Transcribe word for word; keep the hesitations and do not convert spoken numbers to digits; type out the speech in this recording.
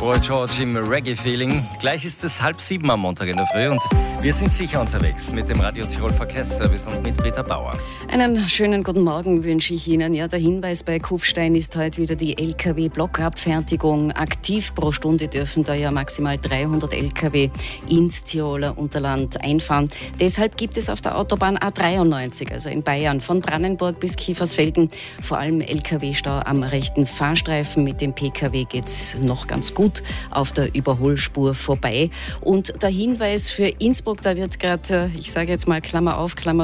Roy George im Reggae-Feeling. Gleich ist es halb sieben am Montag in der Früh und wir sind sicher unterwegs mit dem Radio Tirol Verkehrsservice und mit Britta Bauer. Einen schönen guten Morgen wünsche ich Ihnen. Ja, der Hinweis bei Kufstein ist heute wieder die L K W-Blockabfertigung. Aktiv pro Stunde dürfen da ja maximal dreihundert L K W ins Tiroler Unterland einfahren. Deshalb gibt es auf der Autobahn A dreiundneunzig, also in Bayern, von Brannenburg bis Kiefersfelden, vor allem L K W-Stau am rechten Fahrstreifen. Mit dem P K W geht es noch ganz gut auf der Überholspur vorbei. Und der Hinweis für Innsbruck, da wird gerade, ich sage jetzt mal Klammer auf, Klammer